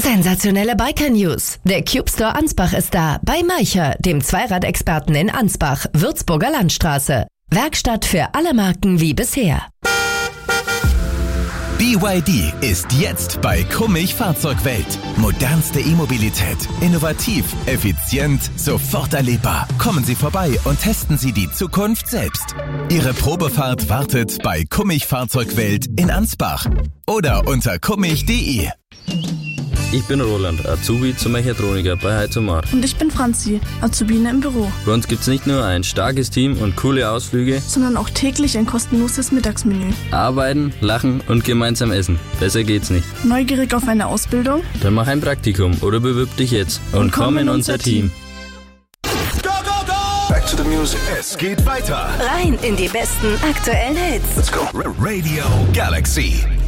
Sensationelle Biker-News. Der Cube Store Ansbach ist da. Bei Maicher, dem Zweiradexperten in Ansbach, Würzburger Landstraße. Werkstatt für alle Marken wie bisher. BYD ist jetzt bei Kummich Fahrzeugwelt. Modernste E-Mobilität. Innovativ, effizient, sofort erlebbar. Kommen Sie vorbei und testen Sie die Zukunft selbst. Ihre Probefahrt wartet bei Kummich Fahrzeugwelt in Ansbach oder unter kummich.de. Ich bin Roland, Azubi zum Mechatroniker bei Heizomar. Und ich bin Franzi, Azubine im Büro. Bei uns gibt's nicht nur ein starkes Team und coole Ausflüge, sondern auch täglich ein kostenloses Mittagsmenü. Arbeiten, lachen und gemeinsam essen. Besser geht's nicht. Neugierig auf eine Ausbildung? Dann mach ein Praktikum oder bewirb dich jetzt und komm in unser Team. Go, go, go! Back to the music. Es geht weiter. Rein in die besten aktuellen Hits. Let's go. Radio Galaxy.